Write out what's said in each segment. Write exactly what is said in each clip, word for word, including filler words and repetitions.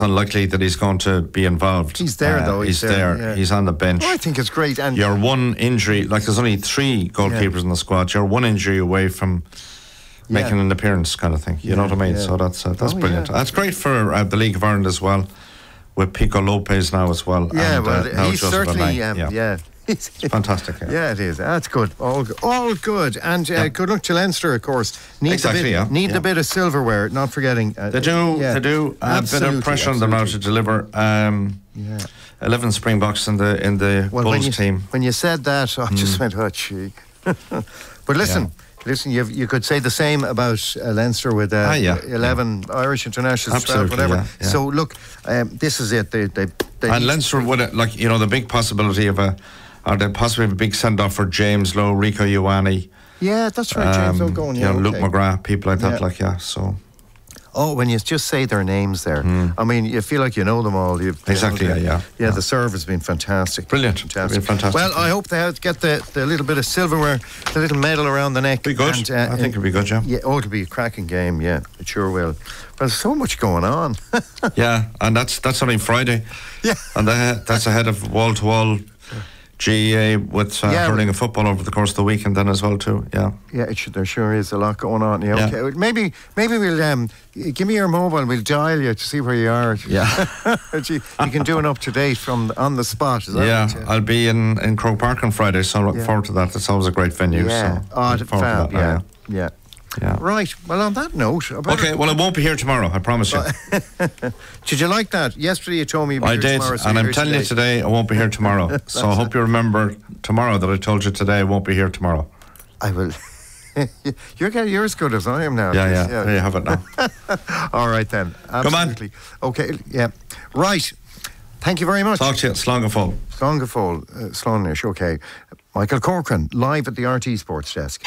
unlikely that he's going to be involved. He's there, uh, though. He's, he's there. there. Yeah. He's on the bench. Well, I think it's great. And you're one injury, like there's only three goalkeepers yeah. in the squad. You're one injury away from yeah. making an appearance, kind of thing. You yeah, know what I mean? Yeah. So that's uh, that's oh, brilliant. Yeah. That's great for uh, the League of Ireland as well, with Pico Lopez now as well. Yeah, and, well, uh, he's certainly, um, yeah. yeah. It's fantastic. Yeah. yeah, it is. That's good. All good. All good. And uh, yeah. good luck to Leinster, of course. Need exactly, a bit, yeah. Need yeah. a bit of silverware, not forgetting. Uh, they do, yeah. they do. A bit of pressure on them now to deliver. Um, yeah. eleven Springboks in the in the well, Bulls when you, team. When you said that, I mm. just went, oh, gee. But listen, yeah. listen, you've, you could say the same about uh, Leinster with uh, ah, yeah. eleven yeah. Irish international staff, whatever. Yeah, yeah. So, look, um, this is it. They, they, they and Leinster would, uh, like, you know, the big possibility of a, or they possibly have a big send-off for James Lowe, Rico Ioane. Yeah, that's right, James Lowe um, going, yeah. yeah, You know, okay. Luke McGrath, people like that, yeah. like, yeah, so... Oh, when you just say their names there, mm. I mean, you feel like you know them all. You've, exactly, you know, yeah, yeah, yeah. Yeah, the serve has been fantastic. Brilliant. Fantastic. Been fantastic. Well, I hope they get the, the little bit of silverware, the little medal around the neck. Be good. And, uh, I think it'll be good, yeah. Yeah, oh, it'll be a cracking game, yeah. It sure will. But there's so much going on. yeah, and that's that's only Friday. Yeah. And the, that's ahead of wall-to-wall G A A with uh, yeah, hurling of football over the course of the weekend then as well too. Yeah, yeah, it should, there sure is a lot going on. Yeah, yeah. Okay. Maybe maybe we'll um, give me your mobile. We'll dial you to see where you are. Yeah, you, you can do an up to date from the, on the spot. Is that yeah, right? Yeah, I'll be in in Croke Park on Friday, so I look yeah. forward to that. It's always a great venue. Yeah, so oh, fab. That, yeah, yeah. yeah. Yeah. Right. Well, on that note. Okay. Well, I won't be here tomorrow. I promise you. Did you like that? Yesterday you told me. You'd be I here did, tomorrow, so and I'm here telling today. you today I won't be here tomorrow. So I hope you remember tomorrow that I told you today I won't be here tomorrow. I will. You're getting you're as good as I am now. Yeah, yeah. yeah. There you have it now. All right then. Absolutely. Come on. Okay. Yeah. Right. Thank you very much. Talk to you. Slán go fóill. Slán go fóill. Uh, Slán-ish. Okay. Michael Corcoran live at the R T Sports Desk.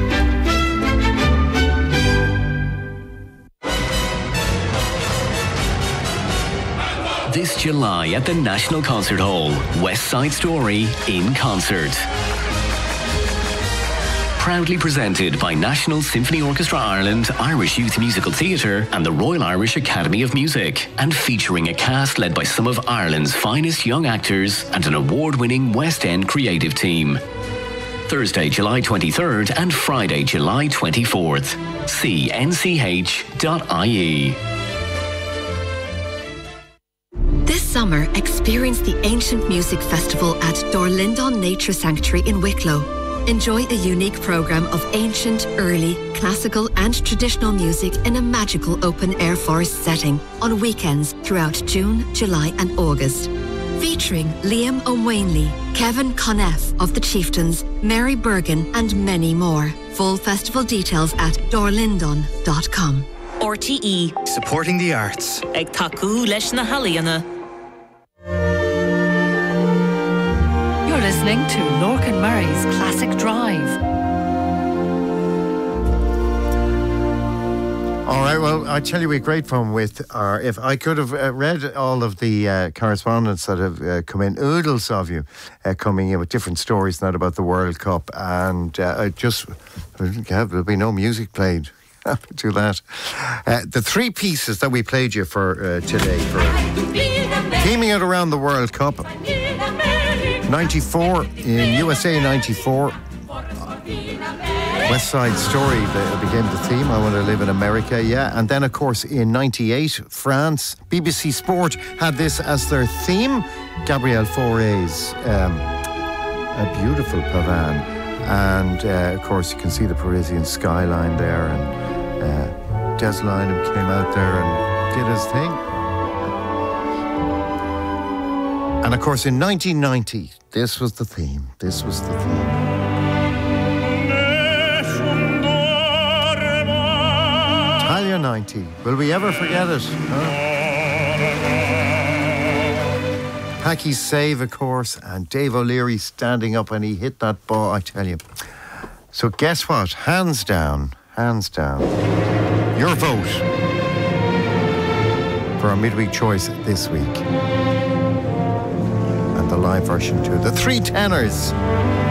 This July at the National Concert Hall, West Side Story in concert. Proudly presented by National Symphony Orchestra Ireland, Irish Youth Musical Theatre and the Royal Irish Academy of Music, and featuring a cast led by some of Ireland's finest young actors and an award-winning West End creative team. Thursday, July twenty-third and Friday, July twenty-fourth. See n c h dot i e. This summer, experience the Ancient Music Festival at Dorlindon Nature Sanctuary in Wicklow. Enjoy a unique programme of ancient, early, classical and traditional music in a magical open-air forest setting on weekends throughout June, July and August. Featuring Liam O'Wainley, Kevin Conneff of The Chieftains, Mary Bergen and many more. Full festival details at dorlindon dot com. R T E. Supporting the arts. Ag tacu leis na halaíona. You're listening to Lorcan Murray's Classic Drive. All right, well, I tell you, we're great fun with our. If I could have uh, read all of the uh, correspondence that have uh, come in, oodles of you uh, coming in with different stories, not about the World Cup, and uh, I just there'll be no music played. Do that. Uh, the three pieces that we played you for uh, today for teaming it around the World Cup. ninety-four in U S A ninety-four. West Side Story became the theme. I Want to Live in America, yeah. And then, of course, in ninety-eight, France, B B C Sport had this as their theme. Gabrielle Fauré's um, A Beautiful Pavane. And, uh, of course, you can see the Parisian skyline there. And uh, Des Lynam came out there and did his thing. And, of course, in nineteen ninety, this was the theme. This was the theme. Italia ninety. Will we ever forget it? Huh? Packy's save, of course, and Dave O'Leary standing up and he hit that ball, I tell you. So guess what? Hands down, hands down. Your vote for our midweek choice this week. And the live version too. The Three Tenors.